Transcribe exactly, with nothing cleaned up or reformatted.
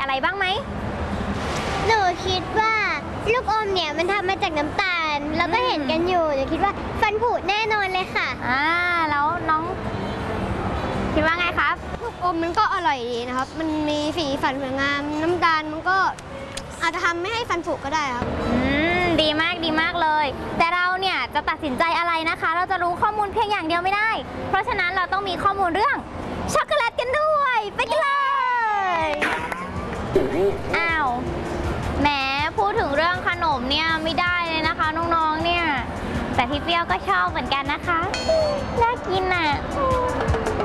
อะไรบ้างไหมหนูคิดว่าลูกอมเนี่ยมันทำมาจากน้ำตาลแล้วก็เห็นกันอยู่หนูคิดว่าฟันผุแน่นอนเลยค่ะอ่าแล้วน้องคิดว่าไงครับลูกอมมันก็อร่อยดีนะครับมันมีสีสันสวยงามน้ำตาลมันก็อาจจะทำไม่ให้ฟันผุก็ได้ครับอืมดีมากดีมากเลยแต่เราเนี่ยจะตัดสินใจอะไรนะคะเราจะรู้ข้อมูลเพียงอย่างเดียวไม่ได้เพราะฉะนั้นเราต้องมีข้อมูลเรื่องช็อกโกแลตกันด้วยไปกันเลยอ้าวแหมพูดถึงเรื่องขนมเนี่ยไม่ได้เลยนะคะน้องๆเนี่ยแต่พี่เปรี้ยวก็ชอบเหมือนกันนะคะน่ากินอ่ะ